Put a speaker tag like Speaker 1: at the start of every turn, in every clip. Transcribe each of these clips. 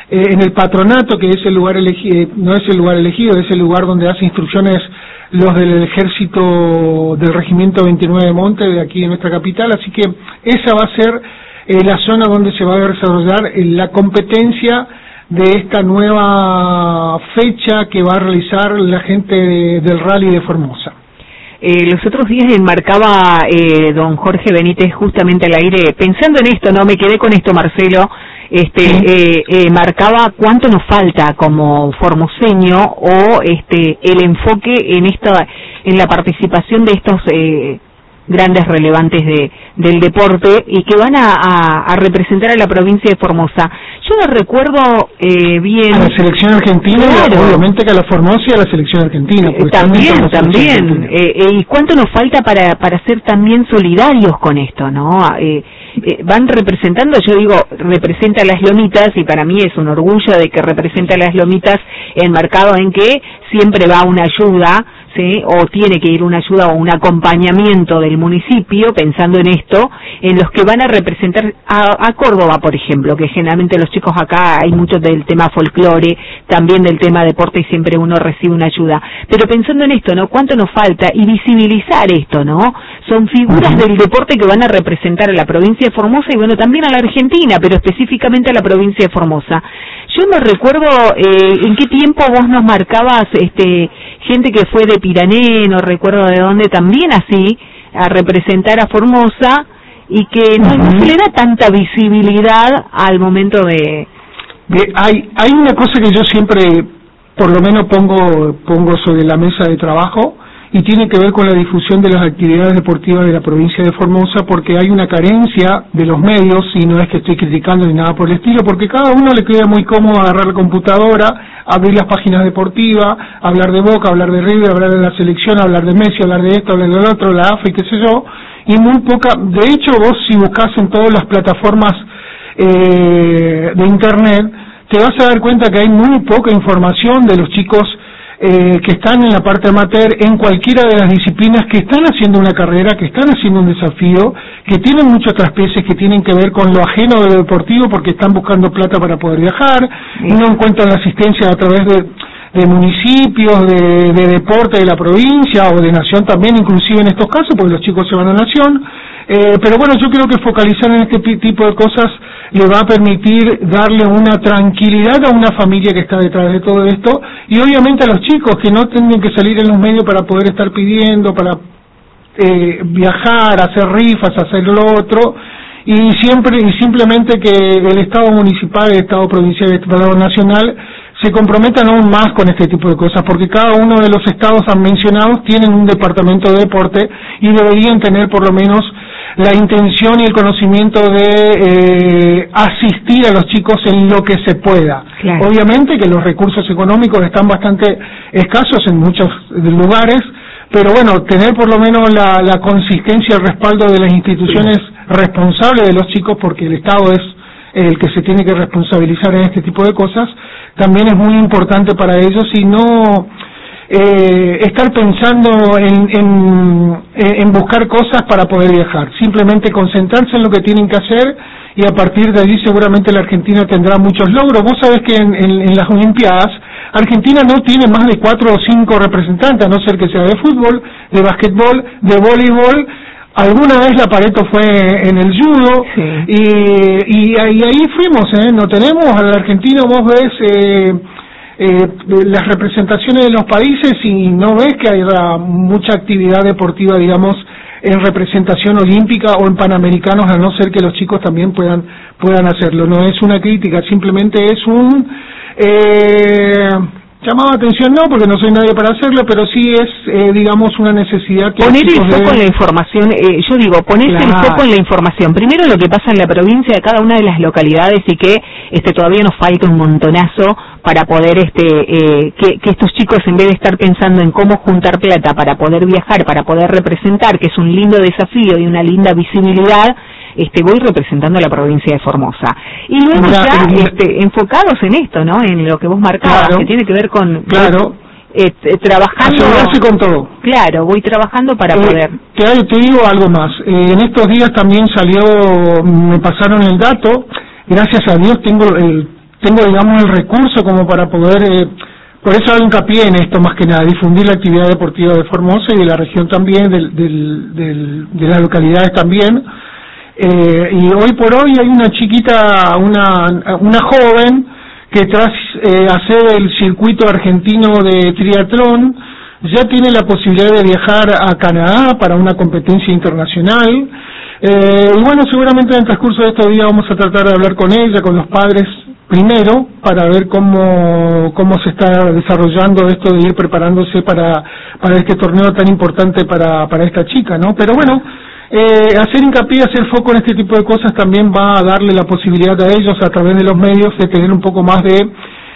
Speaker 1: en el patronato, que es el lugar elegido, no es el lugar elegido, es el lugar donde hace instrucciones los del ejército del regimiento 29 de Monte, de aquí en nuestra capital, así que esa va a ser la zona donde se va a desarrollar la competencia de esta nueva fecha que va a realizar la gente del Rally de Formosa.
Speaker 2: Los otros días enmarcaba don Jorge Benítez justamente al aire, pensando en esto, no me quedé con esto, Marcelo, marcaba cuánto nos falta como formoseño o el enfoque en la participación de estos grandes relevantes del deporte y que van a representar a la provincia de Formosa. Yo no recuerdo bien...
Speaker 1: A la selección argentina, claro. Obviamente que a la Formosa y a la selección argentina.
Speaker 2: También. ¿Y cuánto nos falta para ser también solidarios con esto, no? Van representando, yo digo, representa a las Lomitas, y para mí es un orgullo de que representa a las Lomitas, enmarcado en que siempre va una ayuda, ¿sí? O tiene que ir una ayuda o un acompañamiento del municipio, pensando en esto, en los que van a representar a Córdoba, por ejemplo, que generalmente los chicos acá hay mucho del tema folclore, también del tema deporte, y siempre uno recibe una ayuda. Pero pensando en esto, ¿no? ¿Cuánto nos falta? Y visibilizar esto, ¿no? Son figuras del deporte que van a representar a la provincia de Formosa y, bueno, también a la Argentina, pero específicamente a la provincia de Formosa. Yo no recuerdo en qué tiempo vos nos marcabas gente que fue de Pirané, no recuerdo de dónde, también así, a representar a Formosa, y que no se le da tanta visibilidad al momento de...
Speaker 1: Hay una cosa que yo siempre, por lo menos, pongo sobre la mesa de trabajo, y tiene que ver con la difusión de las actividades deportivas de la provincia de Formosa, porque hay una carencia de los medios, y no es que estoy criticando ni nada por el estilo, porque cada uno le queda muy cómodo agarrar la computadora, abrir las páginas deportivas, hablar de Boca, hablar de River, hablar de la selección, hablar de Messi, hablar de esto, hablar del otro, la AFA y qué sé yo, y muy poca. De hecho, vos si buscas en todas las plataformas de internet, te vas a dar cuenta que hay muy poca información de los chicos que están en la parte amateur, en cualquiera de las disciplinas, que están haciendo una carrera, que están haciendo un desafío, que tienen muchos traspeces que tienen que ver con lo ajeno de lo deportivo, porque están buscando plata para poder viajar, y no encuentran la asistencia a través de municipios, de deporte de la provincia o de nación también, inclusive en estos casos, porque los chicos se van a nación. Pero bueno, yo creo que focalizar en este tipo de cosas le va a permitir darle una tranquilidad a una familia que está detrás de todo esto, y obviamente a los chicos que no tienen que salir en los medios para poder estar pidiendo, para viajar, hacer rifas, hacer lo otro, y simplemente que el Estado municipal, el Estado provincial y el Estado nacional se comprometan aún más con este tipo de cosas, porque cada uno de los estados mencionados tienen un departamento de deporte y deberían tener por lo menos la intención y el conocimiento de asistir a los chicos en lo que se pueda. Claro. Obviamente que los recursos económicos están bastante escasos en muchos lugares, pero bueno, tener por lo menos la consistencia y el respaldo de las instituciones responsables de los chicos, porque el Estado es el que se tiene que responsabilizar en este tipo de cosas, también es muy importante para ellos, y no estar pensando en buscar cosas para poder viajar, simplemente concentrarse en lo que tienen que hacer, y a partir de allí seguramente la Argentina tendrá muchos logros. Vos sabés que en las Olimpiadas Argentina no tiene más de 4 o 5 representantes, a no ser que sea de fútbol, de básquetbol, de voleibol. Alguna vez la Pareto fue en el judo, sí. y ahí fuimos, no tenemos a la Argentina. Vos ves las representaciones de los países y no ves que haya mucha actividad deportiva, digamos, en representación olímpica o en panamericanos, a no ser que los chicos también puedan hacerlo. No es una crítica, simplemente es un llamado a atención, no, porque no soy nadie para hacerlo, pero sí es, digamos, una necesidad que...
Speaker 2: Poner el foco en la información, yo digo, ponerse el foco en la información. Primero lo que pasa en la provincia de cada una de las localidades, y que todavía nos falta un montonazo para poder, que estos chicos, en vez de estar pensando en cómo juntar plata para poder viajar, para poder representar, que es un lindo desafío y una linda visibilidad, voy representando a la provincia de Formosa. Y luego enfocados en esto, ¿no? En lo que vos marcabas, que tiene que ver con... trabajando...
Speaker 1: Asegurarse con todo.
Speaker 2: Claro, voy trabajando para poder...
Speaker 1: Te digo algo más. En estos días también me pasaron el dato, gracias a Dios tengo tengo, digamos, el recurso como para poder, por eso hago hincapié en esto más que nada, difundir la actividad deportiva de Formosa y de la región también, de las localidades también. Y hoy por hoy hay una chiquita, una joven que tras hacer el circuito argentino de triatlón ya tiene la posibilidad de viajar a Canadá para una competencia internacional. Y bueno, seguramente en el transcurso de estos días vamos a tratar de hablar con ella, con los padres primero, para ver cómo se está desarrollando esto de ir preparándose para este torneo tan importante para esta chica, ¿no? Pero bueno, hacer hincapié, hacer foco en este tipo de cosas también va a darle la posibilidad a ellos, a través de los medios, de tener un poco más de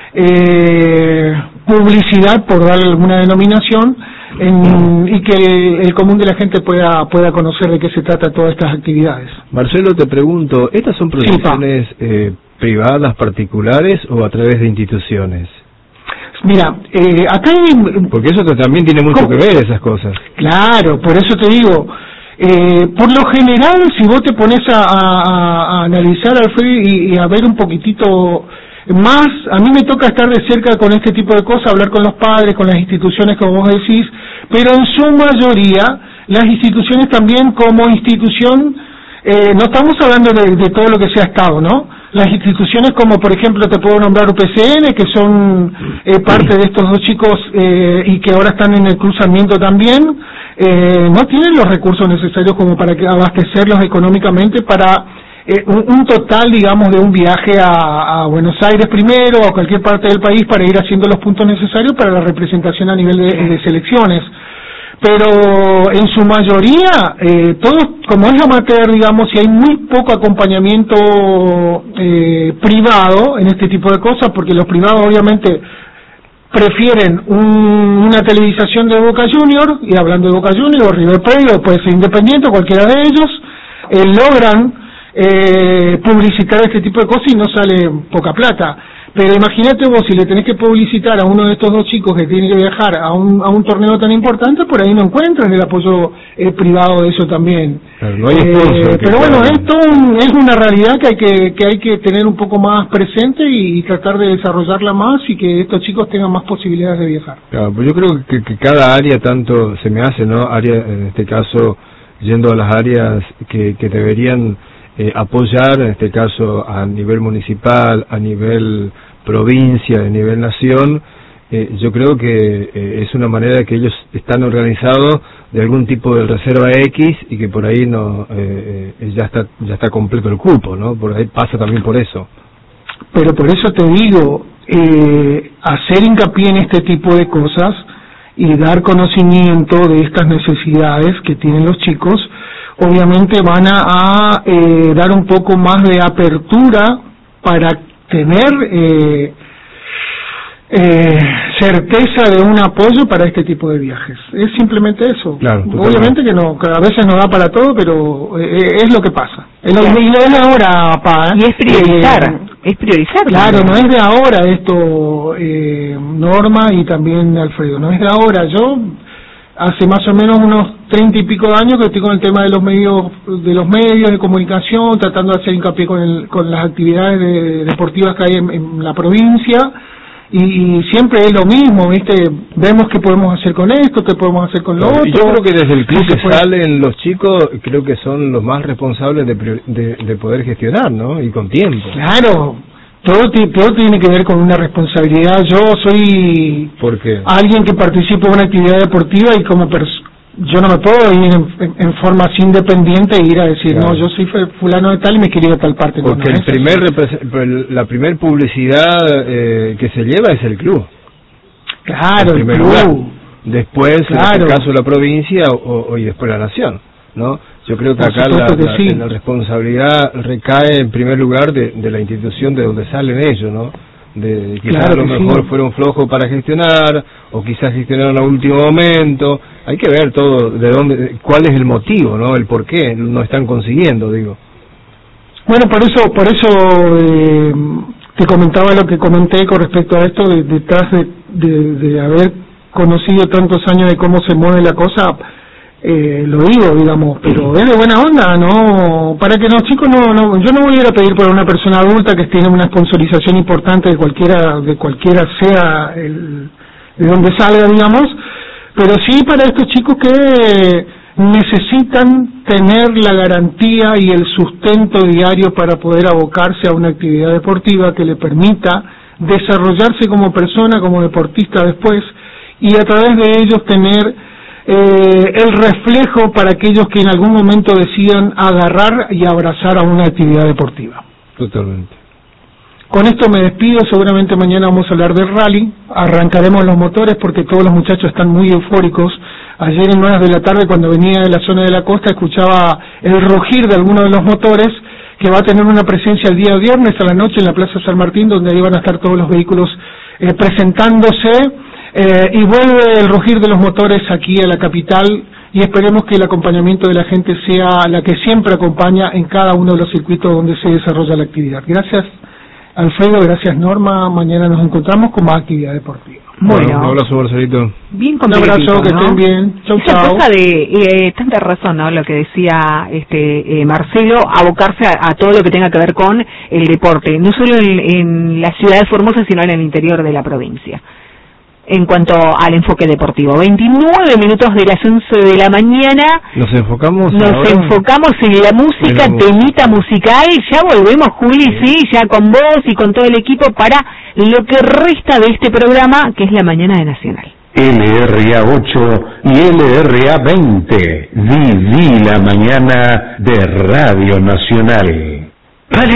Speaker 1: publicidad, por darle alguna denominación, y que el común de la gente pueda conocer de qué se trata todas estas actividades.
Speaker 3: Marcelo, te pregunto, ¿estas son producciones privadas, particulares o a través de instituciones?
Speaker 1: Mira, acá hay...
Speaker 3: Porque eso también tiene mucho que ver, esas cosas.
Speaker 1: Claro, por eso te digo, por lo general, si vos te pones a analizar, Alfredo, y a ver un poquitito más, a mí me toca estar de cerca con este tipo de cosas, hablar con los padres, con las instituciones, como vos decís, pero en su mayoría, las instituciones también como institución, no estamos hablando de todo lo que sea Estado, ¿no? Las instituciones como, por ejemplo, te puedo nombrar UPCN, que son parte de estos dos chicos y que ahora están en el cruzamiento también, no tienen los recursos necesarios como para abastecerlos económicamente para un total, digamos, de un viaje a Buenos Aires primero o a cualquier parte del país para ir haciendo los puntos necesarios para la representación a nivel de selecciones. Pero en su mayoría, todos, como es amateur, digamos, y hay muy poco acompañamiento privado en este tipo de cosas, porque los privados obviamente prefieren una televisación de Boca Junior, y hablando de Boca Junior, o River Plate, o puede ser Independiente, o cualquiera de ellos, logran publicitar este tipo de cosas y no sale poca plata. Pero imagínate vos, si le tenés que publicitar a uno de estos dos chicos que tiene que viajar a un torneo tan importante, por ahí no encuentran el apoyo privado de eso también.
Speaker 3: Pero, no hay pero
Speaker 1: bueno, esto es una realidad que hay que tener un poco más presente y tratar de desarrollarla más, y que estos chicos tengan más posibilidades de viajar.
Speaker 3: Claro, pues yo creo que cada área, tanto se me hace, ¿no? Área, en este caso, yendo a las áreas que deberían apoyar, en este caso a nivel municipal, a nivel provincia, a nivel nación, yo creo que es una manera de que ellos están organizados de algún tipo de reserva X, y que por ahí no ya está completo el cupo, ¿no? Por ahí pasa también por eso.
Speaker 1: Pero por eso te digo, hacer hincapié en este tipo de cosas y dar conocimiento de estas necesidades que tienen los chicos, obviamente van a dar un poco más de apertura para tener certeza de un apoyo para este tipo de viajes. Es simplemente eso.
Speaker 3: Claro,
Speaker 1: obviamente que no, que a veces no da para todo, pero es lo que pasa. Es de ahora, pa.
Speaker 2: Y es priorizar. Es priorizar.
Speaker 1: Claro, no es de ahora esto, Norma y también Alfredo, no es de ahora. Yo hace más o menos unos 30 y pico de años que estoy con el tema de los medios de comunicación, tratando de hacer hincapié con las actividades deportivas que hay en la provincia, y siempre es lo mismo, ¿viste? Vemos qué podemos hacer con esto, qué podemos hacer con lo otro.
Speaker 3: Y yo creo que desde el club que salen los chicos, creo que son los más responsables de poder gestionar, ¿no? Y con tiempo.
Speaker 1: Claro. Todo tiene que ver con una responsabilidad. Yo soy alguien que participa en una actividad deportiva, y como yo no me puedo ir en forma así independiente e ir a decir, claro, no, yo soy fulano de tal y me quiero ir a tal parte.
Speaker 3: Porque la primer publicidad que se lleva es el club.
Speaker 1: Claro, el club.
Speaker 3: Lugar. Después,
Speaker 1: claro,
Speaker 3: en este caso, la provincia y después la nación, ¿no? Yo creo que acá la responsabilidad recae en primer lugar de la institución de donde salen ellos, ¿no? Quizás claro, a lo mejor fueron flojos para gestionar, o quizás gestionaron a último momento. Hay que ver todo, cuál es el motivo, ¿no? El por qué no están consiguiendo, digo.
Speaker 1: Bueno, por eso te comentaba lo que comenté con respecto a esto, detrás de haber conocido tantos años de cómo se mueve la cosa. lo digo, digamos, pero es de buena onda, no, para que los chicos yo no voy a ir a pedir por una persona adulta que tiene una sponsorización importante de cualquiera sea de donde salga, digamos, pero sí para estos chicos que necesitan tener la garantía y el sustento diario para poder abocarse a una actividad deportiva que le permita desarrollarse como persona, como deportista después, y a través de ellos tener el reflejo para aquellos que en algún momento decidan agarrar y abrazar a una actividad deportiva.
Speaker 3: Totalmente.
Speaker 1: Con esto me despido, seguramente mañana vamos a hablar del rally, arrancaremos los motores porque todos los muchachos están muy eufóricos. Ayer en horas de la tarde, cuando venía de la zona de la costa, escuchaba el rugir de algunos de los motores, que va a tener una presencia el día viernes a la noche en la Plaza San Martín, donde ahí van a estar todos los vehículos presentándose, y vuelve el rugir de los motores aquí a la capital, y esperemos que el acompañamiento de la gente sea la que siempre acompaña en cada uno de los circuitos donde se desarrolla la actividad. Gracias, Alfredo, gracias, Norma. Mañana nos encontramos con más actividad deportiva.
Speaker 3: Bueno, un abrazo, Marcelito.
Speaker 2: Bien,
Speaker 1: un abrazo, que estén bien. Chau,
Speaker 2: esa
Speaker 1: chau.
Speaker 2: cosa de tanta razón, ¿no? Lo que decía Marcelo, abocarse a todo lo que tenga que ver con el deporte, no solo en la ciudad de Formosa, sino en el interior de la provincia. En cuanto al enfoque deportivo, 29 minutos de las 11 de la mañana.
Speaker 3: Nos enfocamos
Speaker 2: en la música, temita musical. Ya volvemos, Juli, sí, ya con vos y con todo el equipo para lo que resta de este programa, que es la mañana de Nacional.
Speaker 4: LRA 8 y LRA 20. Viví la mañana de Radio Nacional.